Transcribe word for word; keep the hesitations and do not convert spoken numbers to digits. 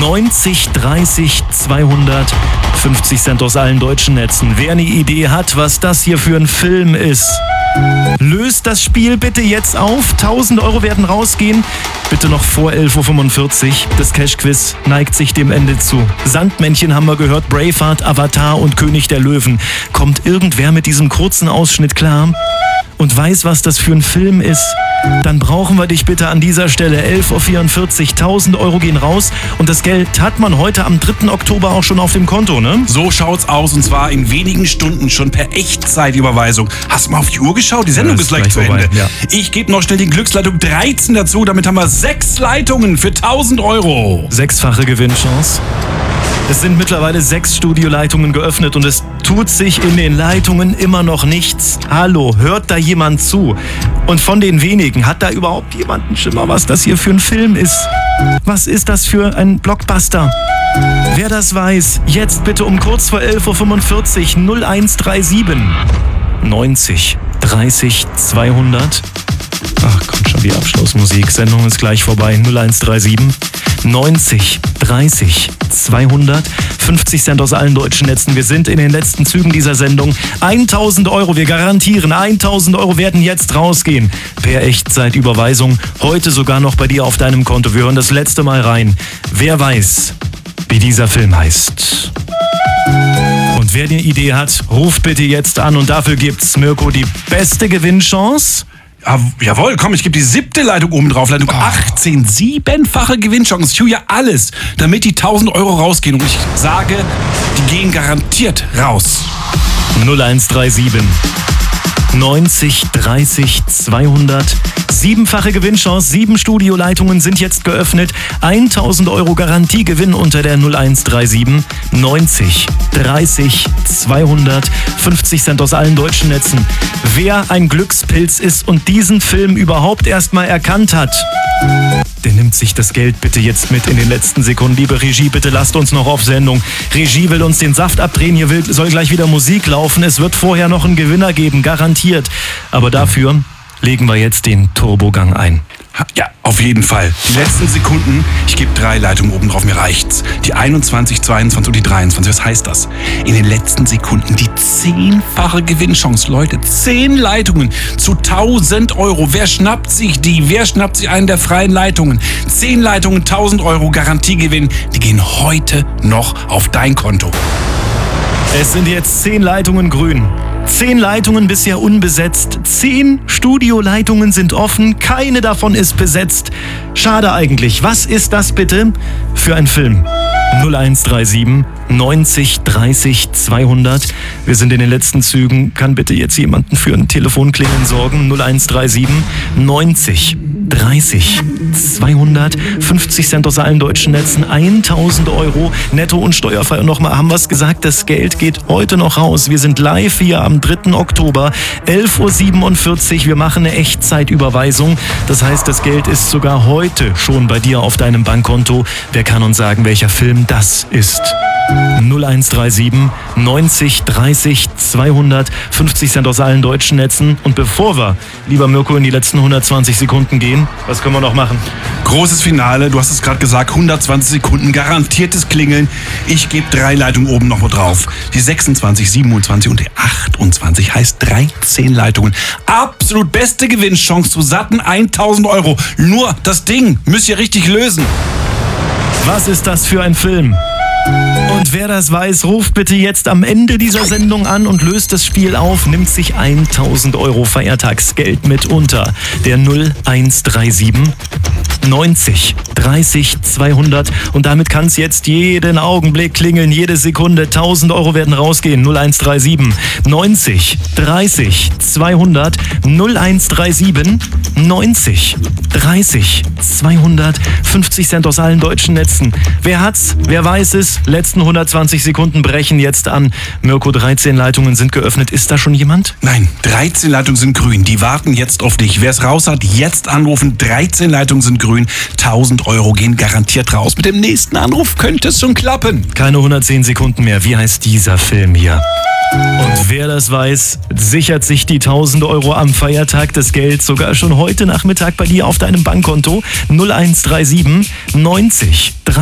neunzig dreißig zweihundert. fünfzig Cent aus allen deutschen Netzen. Wer eine Idee hat, was das hier für ein Film ist, löst das Spiel bitte jetzt auf. tausend Euro werden rausgehen. Bitte noch vor elf Uhr fünfundvierzig. Das Cash-Quiz neigt sich dem Ende zu. Sandmännchen haben wir gehört, Braveheart, Avatar und König der Löwen. Kommt irgendwer mit diesem kurzen Ausschnitt klar und weiß, was das für ein Film ist? Dann brauchen wir dich bitte an dieser Stelle. elf Uhr vierundvierzig, tausend Euro gehen raus und das Geld hat man heute am dritten Oktober auch schon auf dem Konto, ne? So schaut's aus und zwar in wenigen Stunden schon per Echtzeitüberweisung. Hast du mal auf die Uhr geschaut? Die Sendung Ja, ist gleich zu vorbei, Ende. ja. Ich gebe noch schnell die Glücksleitung dreizehn dazu. Damit haben wir sechs Leitungen für tausend Euro. Sechsfache Gewinnchance. Es sind mittlerweile sechs Studioleitungen geöffnet und es tut sich in den Leitungen immer noch nichts. Hallo, hört da jemand zu? Und von den wenigen, hat da überhaupt jemand einen Schimmer, was das hier für ein Film ist? Was ist das für ein Blockbuster? Wer das weiß, jetzt bitte um kurz vor elf Uhr fünfundvierzig null eins drei sieben neunzig dreißig zweihundert. Ach, kommt schon die Abschlussmusik. Sendung ist gleich vorbei. null eins drei sieben neunzig dreißig zweihundert. fünfzig Cent aus allen deutschen Netzen. Wir sind in den letzten Zügen dieser Sendung. tausend Euro, wir garantieren, tausend Euro werden jetzt rausgehen. Per Echtzeitüberweisung. Heute sogar noch bei dir auf deinem Konto. Wir hören das letzte Mal rein. Wer weiß, wie dieser Film heißt? Und wer eine Idee hat, ruft bitte jetzt an und dafür gibt's Mirko die beste Gewinnchance. Ja, jawohl, komm, ich gebe die siebte Leitung oben drauf. Leitung achtzehn, siebenfache Gewinnchance. Ich tue ja alles, damit die tausend Euro rausgehen. Und ich sage, die gehen garantiert raus. null eins drei sieben neunzig dreißig zweihundert. Siebenfache Gewinnchance, sieben Studioleitungen sind jetzt geöffnet. tausend Euro Garantiegewinn unter der null eins drei sieben neunzig dreißig zweihundert. fünfzig Cent aus allen deutschen Netzen. Wer ein Glückspilz ist und diesen Film überhaupt erstmal erkannt hat, der nimmt sich das Geld bitte jetzt mit in den letzten Sekunden. Liebe Regie, bitte lasst uns noch auf Sendung. Regie will uns den Saft abdrehen, hier will, soll gleich wieder Musik laufen. Es wird vorher noch einen Gewinner geben, garantiert. Aber dafür legen wir jetzt den Turbogang ein. Ja, auf jeden Fall. Die letzten Sekunden, ich gebe drei Leitungen oben drauf, mir reicht's. Die einundzwanzig, zweiundzwanzig und die dreiundzwanzig. Was heißt das? In den letzten Sekunden die zehnfache Gewinnchance. Leute, zehn Leitungen zu tausend Euro. Wer schnappt sich die? Wer schnappt sich einen der freien Leitungen? Zehn Leitungen, tausend Euro Garantiegewinn. Die gehen heute noch auf dein Konto. Es sind jetzt zehn Leitungen grün. Zehn Leitungen bisher unbesetzt. Zehn Studioleitungen sind offen. Keine davon ist besetzt. Schade eigentlich. Was ist das bitte für ein Film? null eins drei sieben neunzig dreißig zweihundert. Wir sind in den letzten Zügen. Kann bitte jetzt jemanden für ein Telefonklingeln sorgen? null eins drei sieben neunzig dreißig zweihundert. fünfzig Cent aus allen deutschen Netzen. tausend Euro netto und steuerfrei. Und nochmal haben wir es gesagt, das Geld geht heute noch raus. Wir sind live hier am dritten Oktober, elf Uhr siebenundvierzig. Wir machen eine Echtzeitüberweisung. Das heißt, das Geld ist sogar heute schon bei dir auf deinem Bankkonto. Wer kann uns sagen, welcher Film das ist? null eins drei sieben neunzig dreißig zweihundert. fünfzig Cent aus allen deutschen Netzen. Und bevor wir, lieber Mirko, in die letzten hundertzwanzig Sekunden gehen, was können wir noch machen? Großes Finale, du hast es gerade gesagt, hundertzwanzig Sekunden, garantiertes Klingeln. Ich gebe drei Leitungen oben noch mal drauf. Die sechsundzwanzig, siebenundzwanzig und die achtundzwanzig heißt dreizehn Leitungen. Absolut beste Gewinnchance zu satten tausend Euro. Nur das Ding müsst ihr richtig lösen. Was ist das für ein Film? Und wer das weiß, ruft bitte jetzt am Ende dieser Sendung an und löst das Spiel auf, nimmt sich tausend Euro Feiertagsgeld mit unter der null eins drei sieben neunzig dreißig zweihundert. Und damit kann es jetzt jeden Augenblick klingeln, jede Sekunde. tausend Euro werden rausgehen. null eins drei sieben neunzig dreißig zweihundert. null eins drei sieben neunzig dreißig zweihundert. fünfzig Cent aus allen deutschen Netzen. Wer hat's? Wer weiß es? Letzten hundertzwanzig Sekunden brechen jetzt an. Mirko, dreizehn Leitungen sind geöffnet. Ist da schon jemand? Nein, dreizehn Leitungen sind grün. Die warten jetzt auf dich. Wer es raus hat, jetzt anrufen. dreizehn Leitungen sind grün. tausend Euro gehen garantiert raus. Mit dem nächsten Anruf könnte es schon klappen. Keine hundertzehn Sekunden mehr. Wie heißt dieser Film hier? Und wer das weiß, sichert sich die tausend Euro am Feiertag, das Geld sogar schon heute Nachmittag bei dir auf deinem Bankkonto. null eins drei sieben neunzig